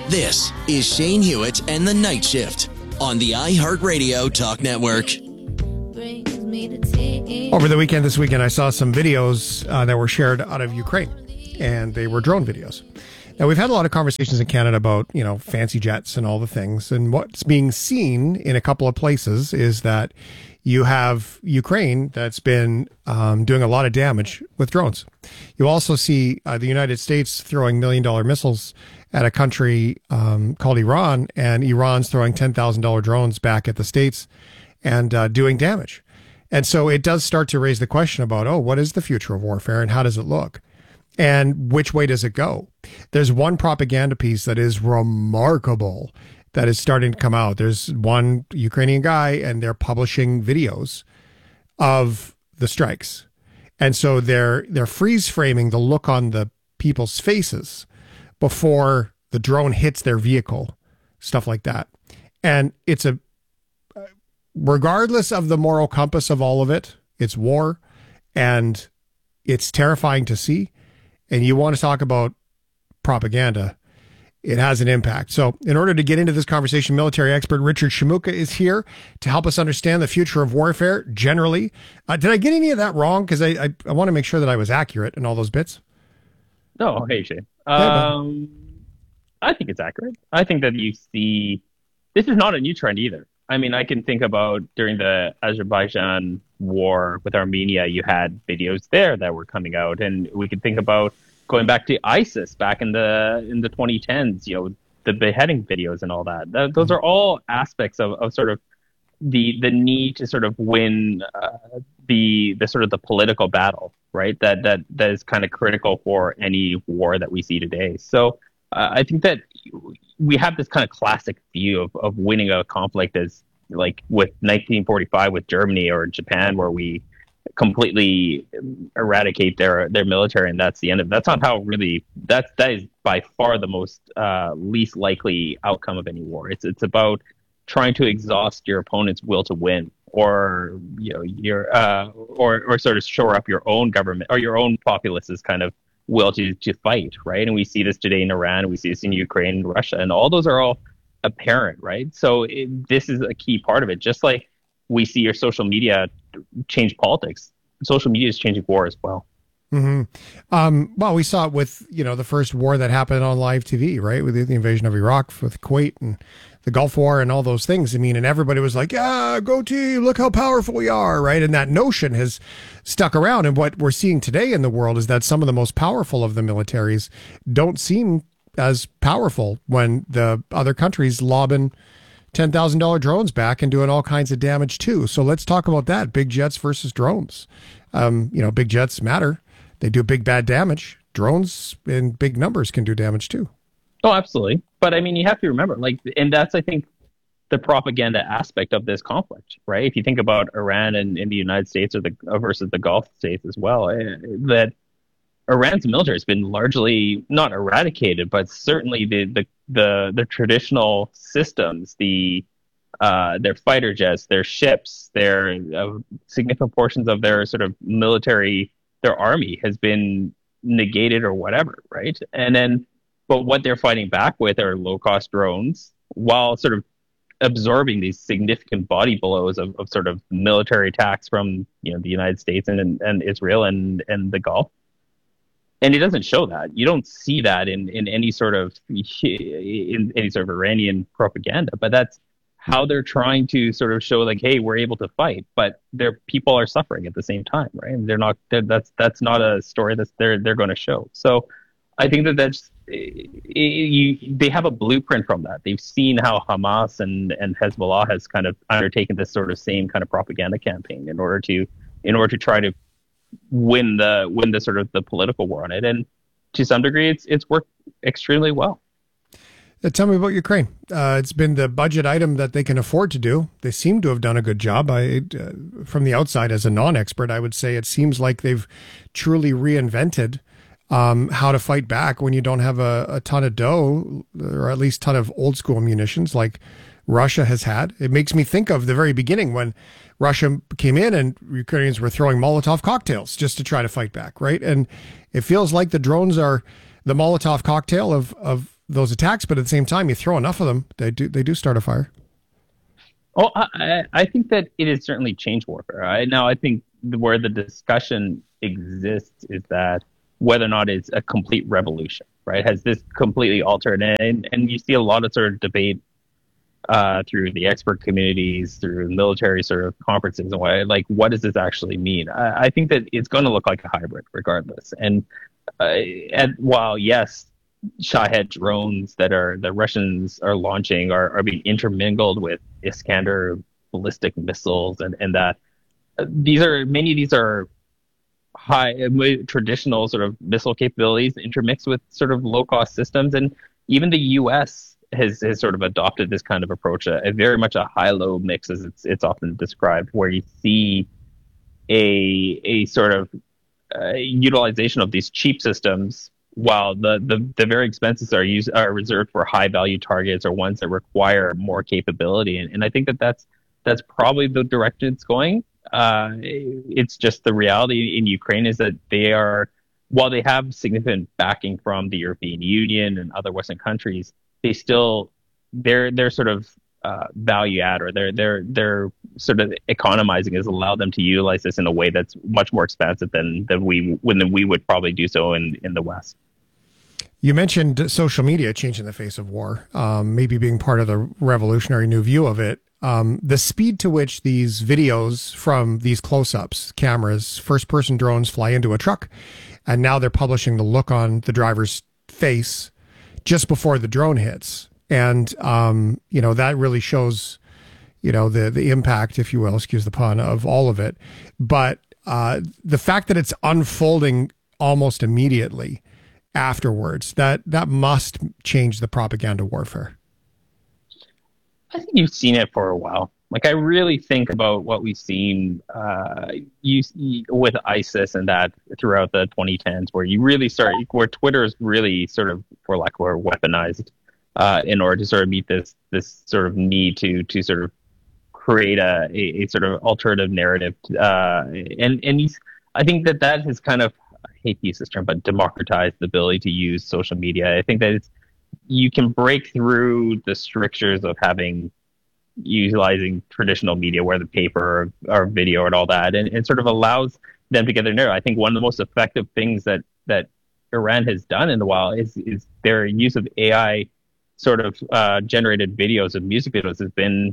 This is Shane Hewitt and the Night Shift on the iHeartRadio Talk Network. Over the weekend, this weekend, I saw some videos that were shared out of Ukraine, and they were drone videos. Now, we've had a lot of conversations in Canada about, fancy jets and all the things. And what's being seen in a couple of places is that you have Ukraine that's been doing a lot of damage with drones. You also see the United States throwing million-dollar missiles at a country called Iran, and Iran's throwing $10,000 drones back at the States and doing damage. And so it does start to raise the question about, what is the future of warfare and how does it look? And which way does it go? There's one propaganda piece that is remarkable that is starting to come out. There's one Ukrainian guy, and they're publishing videos of the strikes. And so they're freeze framing the look on the people's faces before the drone hits their vehicle, stuff like that. And it's regardless of the moral compass of all of it, it's war, and it's terrifying to see. And you want to talk about propaganda, it has an impact. So in order to get into this conversation, military expert Richard Shimooka is here to help us understand the future of warfare generally. Did I get any of that wrong? Because I want to make sure that I was accurate in all those bits. No, hey, Shane. I think it's accurate. I think that you see, this is not a new trend either. I mean, I can think about during the Azerbaijan war with Armenia, you had videos there that were coming out, and we could think about going back to ISIS back in the 2010s, the beheading videos and all that. Those are all aspects of sort of the need to sort of win the sort of the political battle, right? That is kind of critical for any war that we see today. So I think that we have this kind of classic view of winning a conflict as like with 1945 with Germany or Japan, where we completely eradicate their military and that's the end of it. That's not how really, that is by far the most least likely outcome of any war. It's about trying to exhaust your opponent's will to win, or or sort of shore up your own government or your own populace's kind of will to fight, right? And we see this today in Iran, we see this in Ukraine and Russia, and all those are all apparent, right? So this is a key part of it. Just like we see your social media change politics, social media is changing war as well. Mm-hmm. Well, we saw it with, the first war that happened on live TV, right? With the invasion of Iraq, with Kuwait and the Gulf War and all those things. I mean, and everybody was like, yeah, go team, look how powerful we are, right? And that notion has stuck around. And what we're seeing today in the world is that some of the most powerful of the militaries don't seem as powerful when the other countries lobbing $10,000 drones back and doing all kinds of damage too. So let's talk about that. Big jets versus drones. Big jets matter. They do big bad damage. Drones in big numbers can do damage too. Oh, absolutely. But I mean, you have to remember, and that's, I think, the propaganda aspect of this conflict, right? If you think about Iran and the United States versus the Gulf states as well, that Iran's military has been largely not eradicated, but certainly the traditional systems, their fighter jets, their ships, their significant portions of their sort of military, their army has been negated or whatever, right? But what they're fighting back with are low-cost drones, while sort of absorbing these significant body blows of sort of military attacks from the United States and Israel and the Gulf. And it doesn't show that. You don't see that in any sort of Iranian propaganda. But that's how they're trying to sort of show, like, hey, we're able to fight, but their people are suffering at the same time, right? And that's not a story that they're going to show. So I think they have a blueprint from that. They've seen how Hamas and Hezbollah has kind of undertaken this sort of same kind of propaganda campaign in order to try to win the sort of the political war on it. And to some degree, it's worked extremely well. Tell me about Ukraine. It's been the budget item that they can afford to do. They seem to have done a good job. From the outside, as a non-expert, I would say it seems like they've truly reinvented how to fight back when you don't have a ton of dough, or at least ton of old school munitions like Russia has had. It makes me think of the very beginning when Russia came in and Ukrainians were throwing Molotov cocktails just to try to fight back, right? And it feels like the drones are the Molotov cocktail of those attacks, but at the same time, you throw enough of them, they do start a fire. Oh, I think that it has certainly changed warfare. I think where the discussion exists is that whether or not it's a complete revolution, right? Has this completely altered? And you see a lot of sort of debate through the expert communities, through military sort of conferences and what does this actually mean? I think that it's going to look like a hybrid regardless. And while, yes, Shahed drones that the Russians are launching are being intermingled with Iskander ballistic missiles, and that many of these are high traditional sort of missile capabilities intermixed with sort of low cost systems, and even the U.S. has sort of adopted this kind of approach, a very much a high low mix as it's often described, where you see a sort of utilization of these cheap systems, while the very expenses are reserved for high value targets or ones that require more capability. And I think that that's probably the direction it's going. It's just the reality in Ukraine is that while they have significant backing from the European Union and other Western countries, their sort of value add, or their sort of economizing has allowed them to utilize this in a way that's much more expensive than we would probably do so in the West. You mentioned social media changing the face of war, maybe being part of the revolutionary new view of it. The speed to which these videos from these close-ups, cameras, first-person drones fly into a truck, and now they're publishing the look on the driver's face just before the drone hits. And, that really shows, the impact, if you will, excuse the pun, of all of it. But the fact that it's unfolding almost immediately afterwards, that must change the propaganda warfare. I think you've seen it for a while. I really think about what we've seen with ISIS and that throughout the 2010s, where you really where Twitter is really sort of, for lack of a word, weaponized in order to sort of meet this sort of need to sort of create a sort of alternative narrative. I think that has kind of, I hate to use this term, but democratized the ability to use social media. I think that you can break through the strictures of utilizing traditional media, where the paper or video and all that, and sort of allows them to get their narrative. I think one of the most effective things that Iran has done in a while is their use of AI sort of generated videos of music videos has been,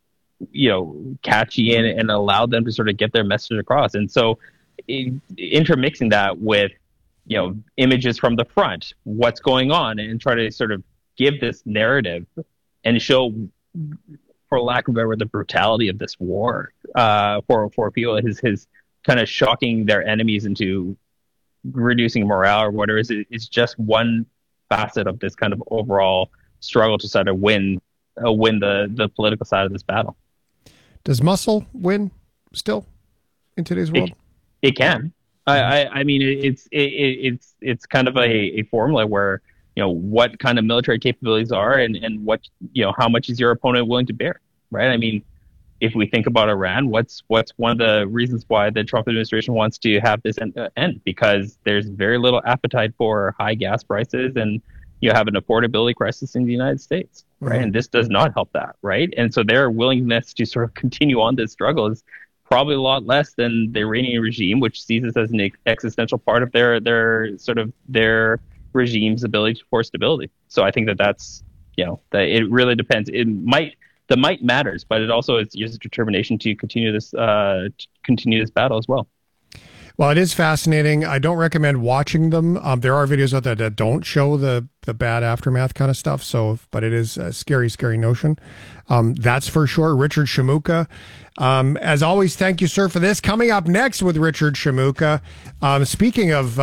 catchy and allowed them to sort of get their message across. And so intermixing that with, images from the front, what's going on, and try to sort of give this narrative and show, for lack of a better word, the brutality of this war for people, his kind of shocking their enemies into reducing morale or whatever. It's just one facet of this kind of overall struggle to sort of win the political side of this battle. Does muscle win still in today's world? It can. I mean, it's kind of a formula where, what kind of military capabilities are and what, how much is your opponent willing to bear, right? I mean, if we think about Iran, what's one of the reasons why the Trump administration wants to have this end? Because there's very little appetite for high gas prices, and you have an affordability crisis in the United States, right? Mm-hmm. And this does not help that, right? And so their willingness to sort of continue on this struggle is probably a lot less than the Iranian regime, which sees this as an existential part of their regime's ability for stability. So I think that's, that it really depends. The might matters, but it also is just a determination to continue this battle as well. Well, it is fascinating. I don't recommend watching them. There are videos out there that don't show the bad aftermath kind of stuff. But it is a scary, scary notion. That's for sure. Richard Shimooka. As always, thank you, sir, for this. Coming up next with Richard Shimooka. Speaking of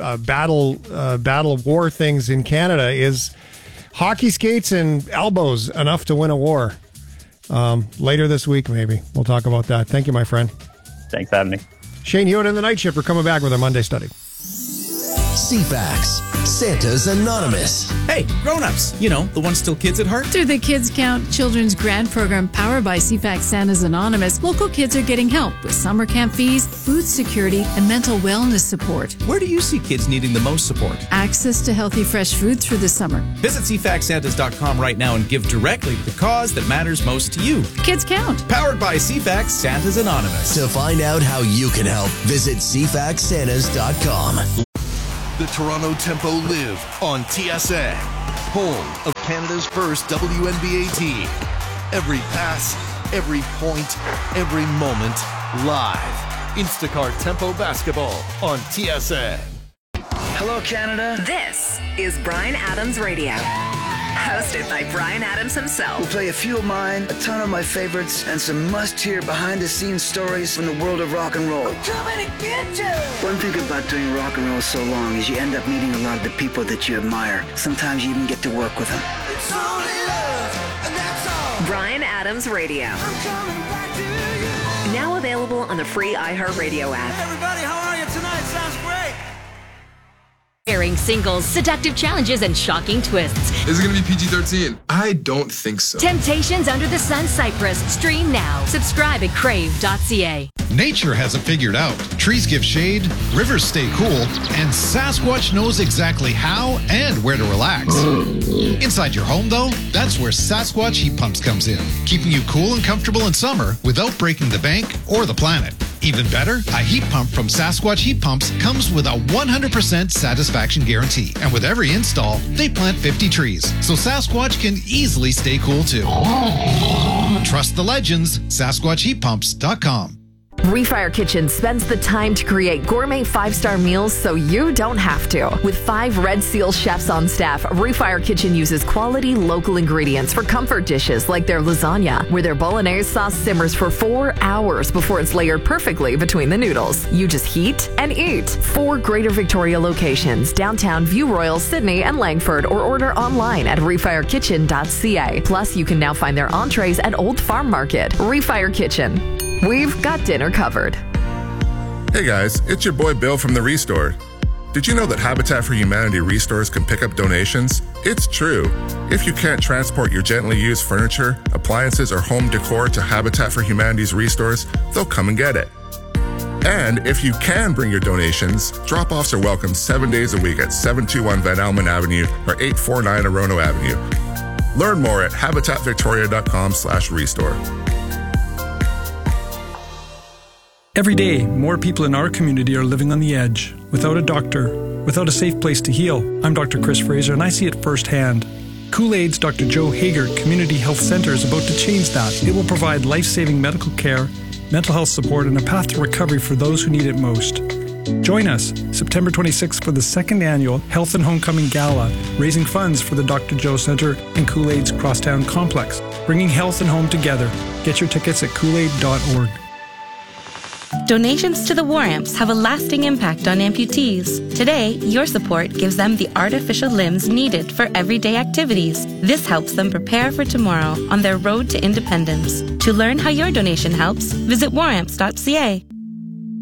battle war things in Canada, is hockey skates and elbows enough to win a war? Later this week, maybe. We'll talk about that. Thank you, my friend. Thanks for having me. Shane Hewitt and the Night Shift are coming back with our Monday study. CFAX Santa's Anonymous. Hey, grown-ups, you know, the ones still kids at heart. Through the Kids Count Children's Grant Program powered by CFAX Santa's Anonymous, local kids are getting help with summer camp fees, food security, and mental wellness support. Where do you see kids needing the most support? Access to healthy, fresh food through the summer. Visit CFAXSantas.com right now and give directly to the cause that matters most to you. Kids Count. Powered by CFAX Santa's Anonymous. To find out how you can help, visit CFAXSantas.com. The Toronto Tempo live on TSN, home of Canada's first WNBA team. Every pass, every point, every moment, live. Instacart Tempo Basketball on TSN. Hello, Canada. This is Bryan Adams Radio. Hosted by Bryan Adams himself. We'll play a few of mine, a ton of my favorites, and some must-hear behind-the-scenes stories from the world of rock and roll. I'm coming to get you! One thing about doing rock and roll so long is you end up meeting a lot of the people that you admire. Sometimes you even get to work with them. It's only love, and that's all. Bryan Adams Radio. I'm coming back to you. Now available on the free iHeartRadio app. Hey everybody, how are you tonight? Sounds great. Airing singles, seductive challenges, and shocking twists. Is it going to be PG-13? I don't think so. Temptations Under the Sun Cypress. Stream now. Subscribe at crave.ca. Nature has it figured out. Trees give shade, rivers stay cool, and Sasquatch knows exactly how and where to relax. Inside your home, though, that's where Sasquatch Heat Pumps comes in, keeping you cool and comfortable in summer without breaking the bank or the planet. Even better, a heat pump from Sasquatch Heat Pumps comes with a 100% satisfaction guarantee. And with every install, they plant 50 trees, so Sasquatch can easily stay cool too. Trust the legends, SasquatchHeatPumps.com. Refire Kitchen spends the time to create gourmet 5-star meals so you don't have to. With 5 Red Seal chefs on staff, Refire Kitchen uses quality local ingredients for comfort dishes like their lasagna, where their bolognese sauce simmers for 4 hours before it's layered perfectly between the noodles. You just heat and eat. 4 Greater Victoria locations, downtown, View Royal, Sydney, and Langford, or order online at refirekitchen.ca. Plus, you can now find their entrees at Old Farm Market. Refire Kitchen. We've got dinner covered. Hey guys, it's your boy Bill from The Restore. Did you know that Habitat for Humanity Restores can pick up donations? It's true. If you can't transport your gently used furniture, appliances, or home decor to Habitat for Humanity's Restores, they'll come and get it. And if you can bring your donations, drop-offs are welcome 7 days a week at 721 Van Almen Avenue or 849 Orono Avenue. Learn more at habitatvictoria.com/restore. Every day, more people in our community are living on the edge, without a doctor, without a safe place to heal. I'm Dr. Chris Fraser, and I see it firsthand. Kool-Aid's Dr. Joe Hager Community Health Center is about to change that. It will provide life-saving medical care, mental health support, and a path to recovery for those who need it most. Join us September 26th for the 2nd annual Health and Homecoming Gala, raising funds for the Dr. Joe Center and Kool-Aid's Crosstown Complex, bringing health and home together. Get your tickets at koolaid.org. Donations to the War Amps have a lasting impact on amputees. Today, your support gives them the artificial limbs needed for everyday activities. This helps them prepare for tomorrow on their road to independence. To learn how your donation helps, visit waramps.ca.